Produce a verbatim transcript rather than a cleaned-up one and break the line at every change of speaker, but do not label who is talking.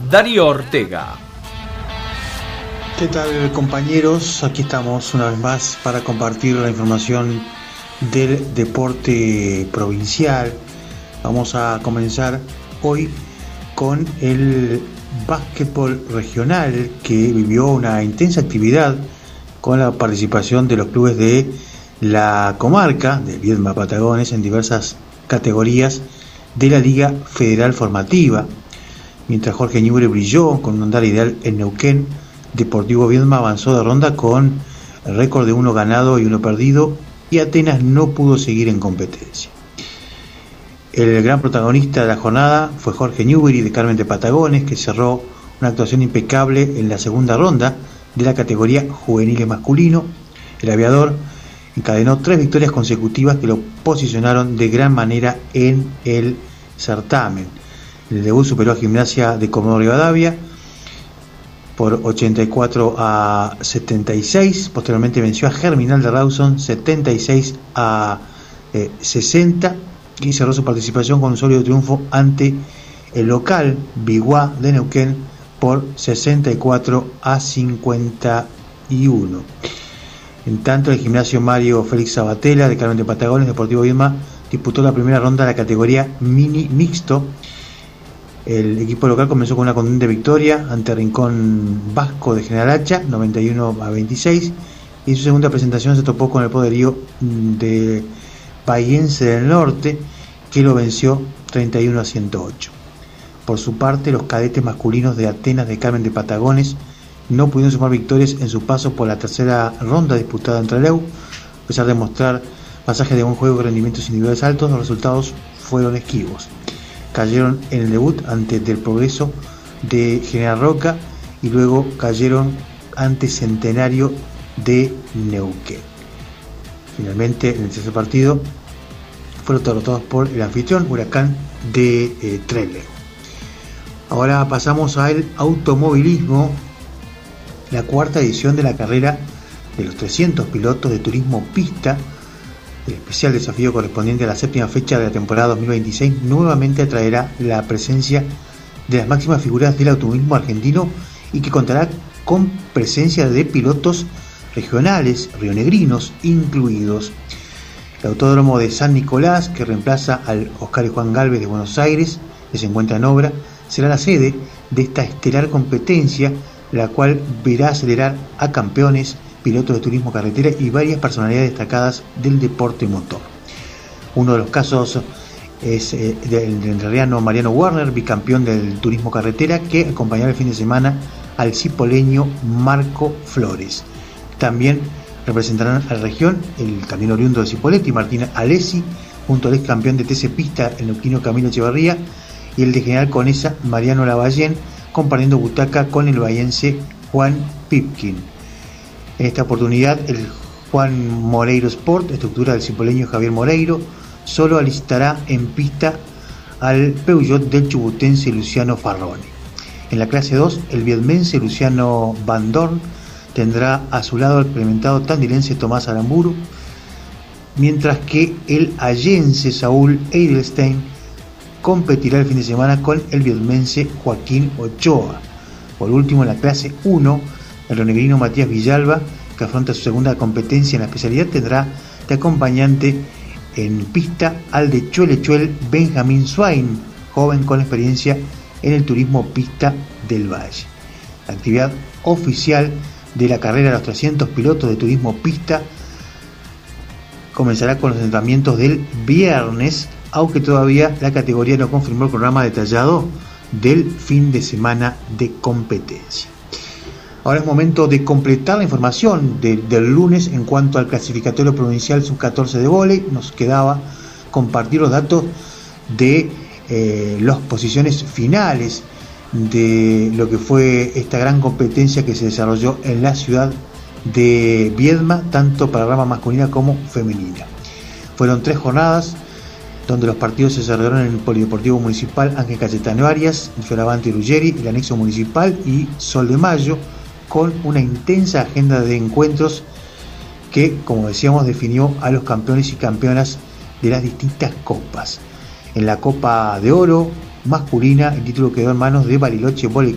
Darío Ortega.
¿Qué tal, compañeros? Aquí estamos una vez más para compartir la información del deporte provincial. Vamos a comenzar hoy con el básquetbol regional, que vivió una intensa actividad con la participación de los clubes de la comarca de Viedma Patagones en diversas categorías de la Liga Federal Formativa. Mientras Jorge Ñuble brilló con un andar ideal en Neuquén, Deportivo Viedma avanzó de ronda con el récord de uno ganado y uno perdido, y Atenas no pudo seguir en competencia. El gran protagonista de la jornada fue Jorge Ñuble de Carmen de Patagones, que cerró una actuación impecable en la segunda ronda de la categoría juvenil masculino. El aviador encadenó tres victorias consecutivas que lo posicionaron de gran manera en el certamen. En el debut superó a Gimnasia de Comodoro Rivadavia por ochenta y cuatro a setenta y seis. Posteriormente venció a Germinal de Rawson setenta y seis a sesenta y cerró su participación con un sólido triunfo ante el local Biguá de Neuquén por sesenta y cuatro a cincuenta y uno. En tanto, el Gimnasio Mario Félix Sabatella de Carmen de Patagones, Deportivo Viedma, disputó la primera ronda de la categoría mini mixto. El equipo local comenzó con una contundente victoria ante Rincón Vasco de General Hacha, noventa y uno a veintiséis, y en su segunda presentación se topó con el poderío de Payense del Norte, que lo venció treinta y uno a ciento ocho. Por su parte, los cadetes masculinos de Atenas de Carmen de Patagones no pudieron sumar victorias en su paso por la tercera ronda disputada en Trelew. A pesar de mostrar pasajes de buen juego y rendimientos individuales altos, los resultados fueron esquivos. Cayeron en el debut ante Del Progreso de General Roca y luego cayeron ante Centenario de Neuquén. Finalmente, en el tercer partido fueron derrotados por el anfitrión Huracán de eh, Trelew. Ahora pasamos al automovilismo. La cuarta edición de la carrera de los trescientos pilotos de turismo pista, el especial desafío correspondiente a la séptima fecha de la temporada dos mil veintiséis, nuevamente atraerá la presencia de las máximas figuras del automovilismo argentino y que contará con presencia de pilotos regionales, rionegrinos incluidos. El Autódromo de San Nicolás, que reemplaza al Oscar y Juan Gálvez de Buenos Aires, que se encuentra en obra, será la sede de esta estelar competencia, la cual verá acelerar a campeones, pilotos de turismo carretera y varias personalidades destacadas del deporte motor. Uno de los casos es eh, del entrerriano Mariano Warner, bicampeón del turismo carretera, que acompañará el fin de semana al cipoleño Marco Flores. También representarán a la región el también oriundo de Cipolletti, Martín Alessi, junto al ex campeón de T C Pista, el neuquino Camilo Echeverría, y el de General Conesa, Mariano Lavallén, compartiendo butaca con el bahiense Juan Pipkin. En esta oportunidad, el Juan Moreiro Sport, estructura del cipoleño Javier Moreiro, solo alistará en pista al Peugeot del chubutense Luciano Farrone. En la clase dos, el viedmense Luciano Van Dorn tendrá a su lado al experimentado tandilense Tomás Aramburu, mientras que el allense Saúl Edelstein competirá el fin de semana con el viedmense Joaquín Ochoa. Por último, en la clase uno, el rionegrino Matías Villalba, que afronta su segunda competencia en la especialidad, tendrá de acompañante en pista al de Chuelechuel Benjamín Swain, joven con experiencia en el turismo pista del Valle. La actividad oficial de la carrera de los trescientos pilotos de turismo pista comenzará con los entrenamientos del viernes, aunque todavía la categoría no confirmó el programa detallado del fin de semana de competencia. Ahora es momento de completar la información de, del lunes en cuanto al clasificatorio provincial sub catorce de vóley. Nos quedaba compartir los datos de eh, las posiciones finales de lo que fue esta gran competencia que se desarrolló en la ciudad de Viedma, tanto para rama masculina como femenina. Fueron tres jornadas donde los partidos se desarrollaron en el Polideportivo Municipal Ángel Cayetano Arias, el Fioravante Ruggeri, el Anexo Municipal y Sol de Mayo, con una intensa agenda de encuentros que, como decíamos, definió a los campeones y campeonas de las distintas copas. En la Copa de Oro masculina, el título quedó en manos de Bariloche Volley